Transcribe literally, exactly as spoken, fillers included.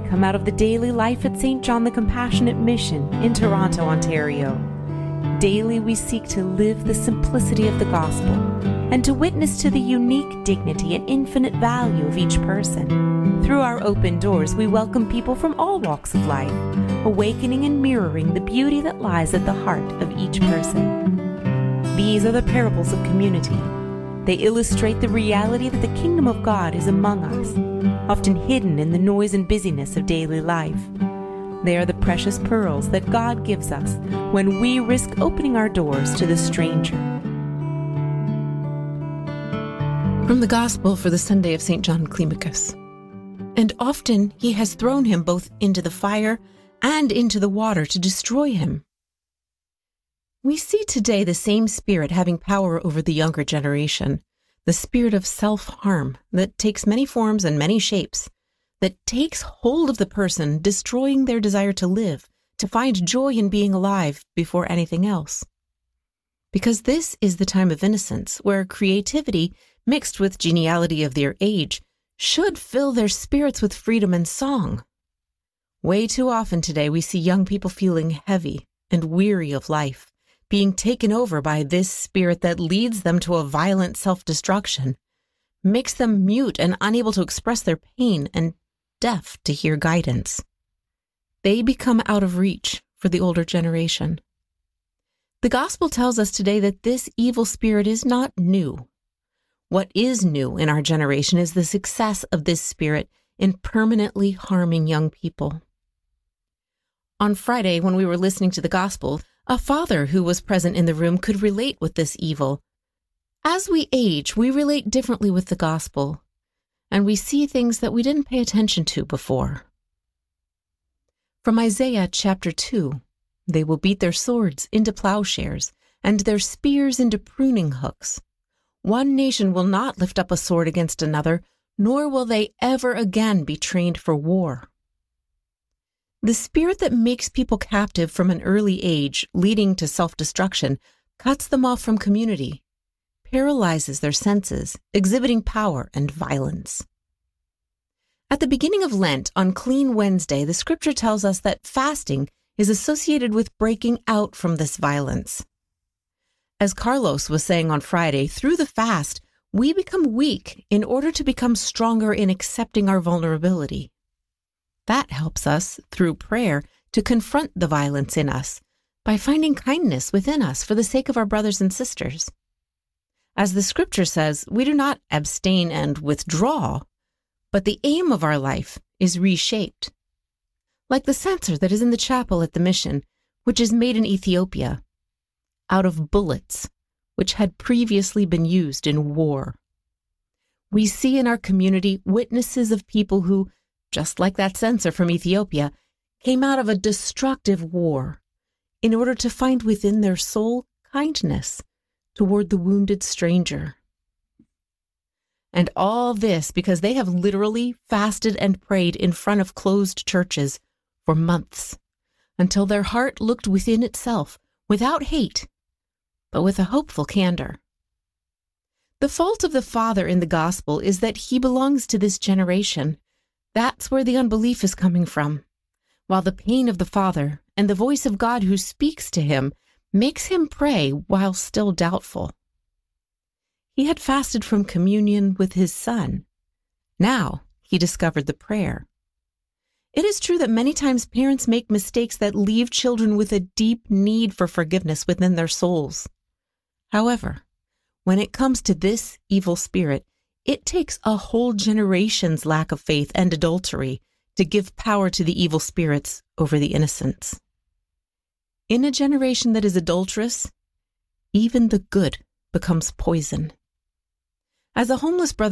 come out of the daily life at Saint John the Compassionate Mission in Toronto, Ontario. Daily we seek to live the simplicity of the gospel and to witness to the unique dignity and infinite value of each person. Through our open doors, we welcome people from all walks of life, awakening and mirroring the beauty that lies at the heart of each person. These are the parables of community. They illustrate the reality that the kingdom of God is among us, often hidden in the noise and busyness of daily life. They are the precious pearls that God gives us when we risk opening our doors to the stranger. From the Gospel for the Sunday of Saint John Climacus. And often he has thrown him both into the fire and into the water to destroy him. We see today the same spirit having power over the younger generation, the spirit of self-harm that takes many forms and many shapes, that takes hold of the person, destroying their desire to live, to find joy in being alive before anything else. Because this is the time of innocence, where creativity, mixed with geniality of their age, should fill their spirits with freedom and song. Way too often today we see young people feeling heavy and weary of life, being taken over by this spirit that leads them to a violent self-destruction, makes them mute and unable to express their pain and deaf to hear guidance. They become out of reach for the older generation. The gospel tells us today that this evil spirit is not new. What is new in our generation is the success of this spirit in permanently harming young people. On Friday, when we were listening to the gospel, a father who was present in the room could relate with this evil. As we age, we relate differently with the gospel, and we see things that we didn't pay attention to before. From Isaiah chapter two, they will beat their swords into plowshares and their spears into pruning hooks. One nation will not lift up a sword against another, nor will they ever again be trained for war. The spirit that makes people captive from an early age, leading to self-destruction, cuts them off from community, paralyzes their senses, exhibiting power and violence. At the beginning of Lent, on Clean Wednesday, the scripture tells us that fasting is associated with breaking out from this violence. As Carlos was saying on Friday, through the fast, we become weak in order to become stronger in accepting our vulnerability. That helps us, through prayer, to confront the violence in us by finding kindness within us for the sake of our brothers and sisters. As the scripture says, we do not abstain and withdraw, but the aim of our life is reshaped. Like the censer that is in the chapel at the mission, which is made in Ethiopia, out of bullets, which had previously been used in war. We see in our community witnesses of people who, just like that censer from Ethiopia, came out of a destructive war in order to find within their soul kindness toward the wounded stranger. And all this because they have literally fasted and prayed in front of closed churches for months, until their heart looked within itself, without hate, but with a hopeful candor. The fault of the father in the gospel is that he belongs to this generation. That's where the unbelief is coming from, while the pain of the father and the voice of God who speaks to him makes him pray while still doubtful. He had fasted from communion with his son. Now he discovered the prayer. It is true that many times parents make mistakes that leave children with a deep need for forgiveness within their souls. However, when it comes to this evil spirit, it takes a whole generation's lack of faith and adultery to give power to the evil spirits over the innocents. In a generation that is adulterous, even the good becomes poison. As a homeless brother